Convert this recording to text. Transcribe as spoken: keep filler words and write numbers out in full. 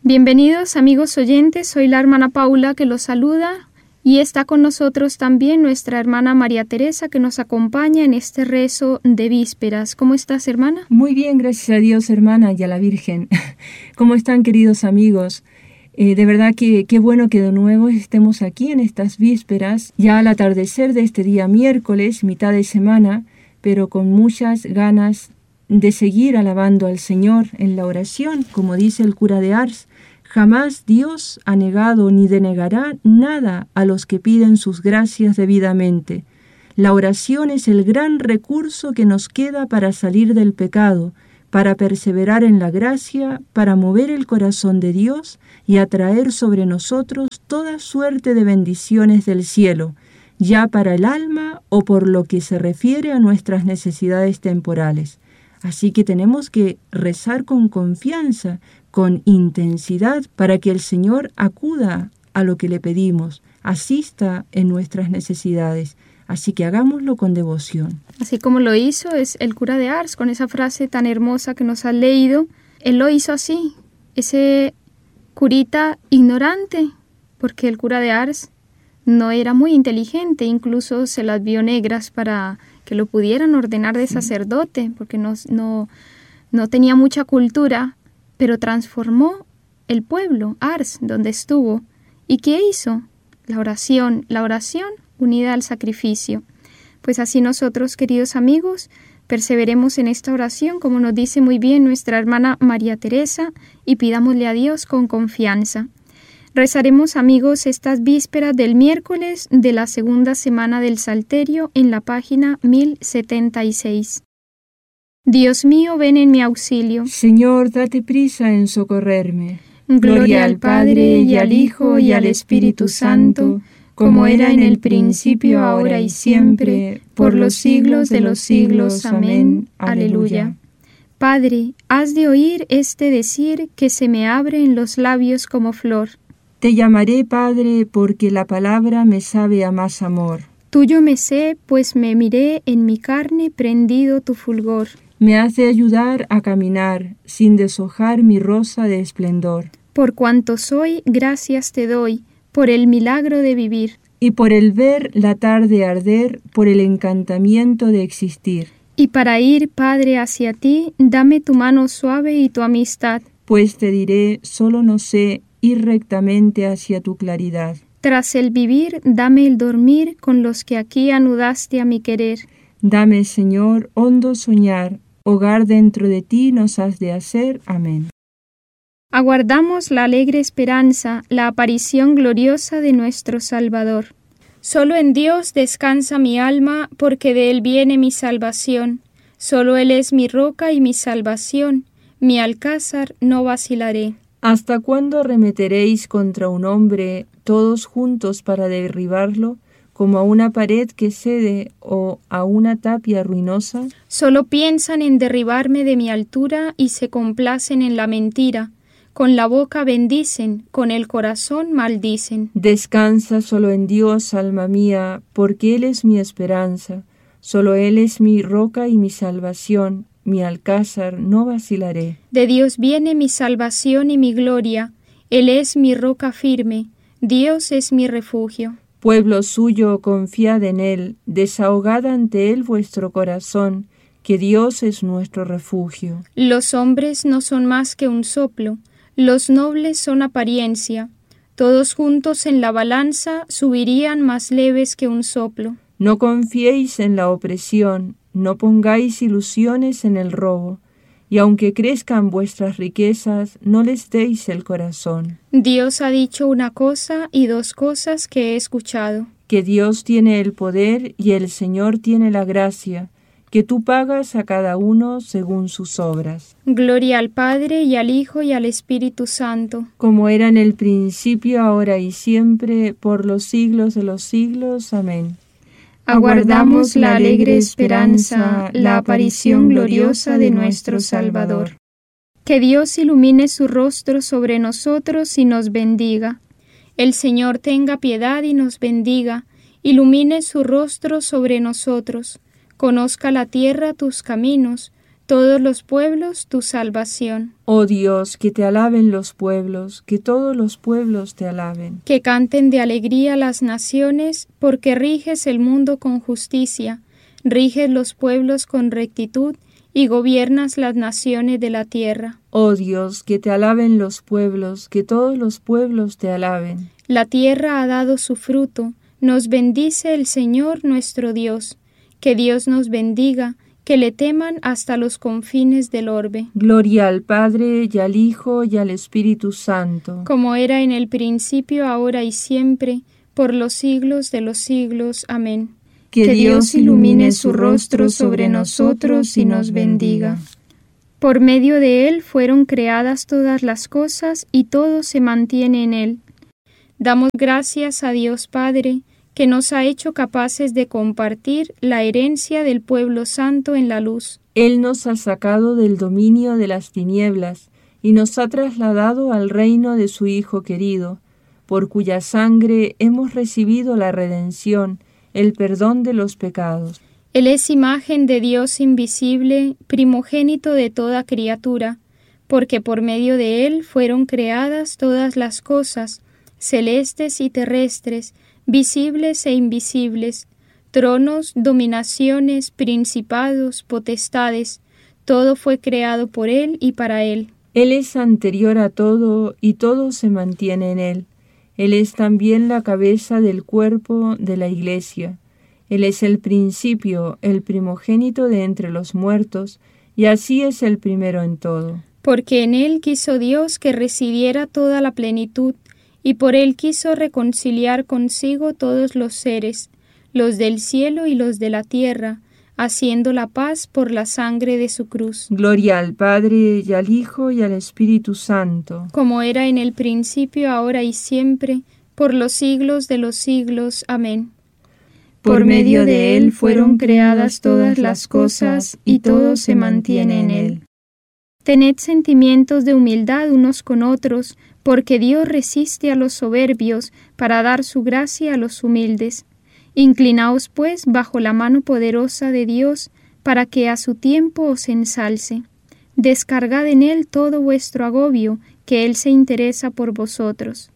Bienvenidos amigos oyentes, soy la hermana Paula que los saluda y está con nosotros también nuestra hermana María Teresa que nos acompaña en este rezo de vísperas. ¿Cómo estás, hermana? Muy bien, gracias a Dios, hermana, y a la Virgen. ¿Cómo están, queridos amigos? Eh, de verdad que qué bueno que de nuevo estemos aquí en estas vísperas, ya al atardecer de este día miércoles, mitad de semana, pero con muchas ganas de seguir alabando al Señor en la oración, como dice el cura de Ars. Jamás Dios ha negado ni denegará nada a los que piden sus gracias debidamente. La oración es el gran recurso que nos queda para salir del pecado, para perseverar en la gracia, para mover el corazón de Dios y atraer sobre nosotros toda suerte de bendiciones del cielo, ya para el alma o por lo que se refiere a nuestras necesidades temporales. Así que tenemos que rezar con confianza, con intensidad, para que el Señor acuda a lo que le pedimos, asista en nuestras necesidades. Así que hagámoslo con devoción. Así como lo hizo es el cura de Ars, con esa frase tan hermosa que nos ha leído. Él lo hizo así, ese curita ignorante, porque el cura de Ars no era muy inteligente, incluso se las vio negras para que lo pudieran ordenar de sacerdote, porque no, no, no tenía mucha cultura, pero transformó el pueblo, Ars, donde estuvo. ¿Y qué hizo? La oración, la oración unida al sacrificio. Pues así nosotros, queridos amigos, perseveremos en esta oración, como nos dice muy bien nuestra hermana María Teresa, y pidámosle a Dios con confianza. Rezaremos, amigos, estas vísperas del miércoles de la segunda semana del Salterio en la página mil setenta y seis. Dios mío, ven en mi auxilio. Señor, date prisa en socorrerme. Gloria al Padre, y al Hijo, y al Espíritu Santo, como era en el principio, ahora y siempre, por los siglos de los siglos. Amén. Aleluya. Padre, has de oír este decir que se me abre en los labios como flor. Te llamaré Padre, porque la palabra me sabe a más amor. Tuyo me sé, pues me miré en mi carne prendido tu fulgor. Me has de ayudar a caminar, sin deshojar mi rosa de esplendor. Por cuanto soy, gracias te doy, por el milagro de vivir. Y por el ver la tarde arder, por el encantamiento de existir. Y para ir, Padre, hacia ti, dame tu mano suave y tu amistad. Pues te diré, solo no sé, ir rectamente hacia tu claridad. Tras el vivir, dame el dormir con los que aquí anudaste a mi querer. Dame, Señor, hondo soñar, hogar dentro de ti nos has de hacer. Amén. Aguardamos la alegre esperanza, la aparición gloriosa de nuestro Salvador. Solo en Dios descansa mi alma, porque de Él viene mi salvación. Solo Él es mi roca y mi salvación, mi alcázar no vacilaré. ¿Hasta cuándo arremeteréis contra un hombre, todos juntos para derribarlo, como a una pared que cede o a una tapia ruinosa? Solo piensan en derribarme de mi altura y se complacen en la mentira. Con la boca bendicen, con el corazón maldicen. Descansa solo en Dios, alma mía, porque Él es mi esperanza. Solo Él es mi roca y mi salvación. Mi alcázar no vacilaré. De Dios viene mi salvación y mi gloria. Él es mi roca firme. Dios es mi refugio. Pueblo suyo, confiad en Él. Desahogad ante Él vuestro corazón, que Dios es nuestro refugio. Los hombres no son más que un soplo. Los nobles son apariencia. Todos juntos en la balanza subirían más leves que un soplo. No confiéis en la opresión. No pongáis ilusiones en el robo, y aunque crezcan vuestras riquezas, no les deis el corazón. Dios ha dicho una cosa y dos cosas que he escuchado. Que Dios tiene el poder y el Señor tiene la gracia, que tú pagas a cada uno según sus obras. Gloria al Padre, y al Hijo, y al Espíritu Santo. Como era en el principio, ahora y siempre, por los siglos de los siglos. Amén. Aguardamos la alegre esperanza, la aparición gloriosa de nuestro Salvador. Que Dios ilumine su rostro sobre nosotros y nos bendiga. El Señor tenga piedad y nos bendiga, ilumine su rostro sobre nosotros, conozca la tierra tus caminos, todos los pueblos tu salvación. Oh Dios, que te alaben los pueblos, que todos los pueblos te alaben. Que canten de alegría las naciones, porque riges el mundo con justicia, riges los pueblos con rectitud, y gobiernas las naciones de la tierra. Oh Dios, que te alaben los pueblos, que todos los pueblos te alaben. La tierra ha dado su fruto, nos bendice el Señor nuestro Dios. Que Dios nos bendiga, que le teman hasta los confines del orbe. Gloria al Padre, y al Hijo, y al Espíritu Santo. Como era en el principio, ahora y siempre, por los siglos de los siglos. Amén. Que Dios ilumine su rostro sobre nosotros y nos bendiga. Por medio de Él fueron creadas todas las cosas, y todo se mantiene en Él. Damos gracias a Dios Padre, que nos ha hecho capaces de compartir la herencia del pueblo santo en la luz. Él nos ha sacado del dominio de las tinieblas y nos ha trasladado al reino de su Hijo querido, por cuya sangre hemos recibido la redención, el perdón de los pecados. Él es imagen de Dios invisible, primogénito de toda criatura, porque por medio de Él fueron creadas todas las cosas, celestes y terrestres, visibles e invisibles, tronos, dominaciones, principados, potestades, todo fue creado por Él y para Él. Él es anterior a todo y todo se mantiene en Él. Él es también la cabeza del cuerpo de la Iglesia. Él es el principio, el primogénito de entre los muertos, y así es el primero en todo. Porque en Él quiso Dios que residiera toda la plenitud, y por Él quiso reconciliar consigo todos los seres, los del cielo y los de la tierra, haciendo la paz por la sangre de su cruz. Gloria al Padre, y al Hijo, y al Espíritu Santo. Como era en el principio, ahora y siempre, por los siglos de los siglos. Amén. Por medio de Él fueron creadas todas las cosas, y todo se mantiene en Él. Tened sentimientos de humildad unos con otros, porque Dios resiste a los soberbios para dar su gracia a los humildes. Inclinaos, pues, bajo la mano poderosa de Dios, para que a su tiempo os ensalce. Descargad en Él todo vuestro agobio, que Él se interesa por vosotros.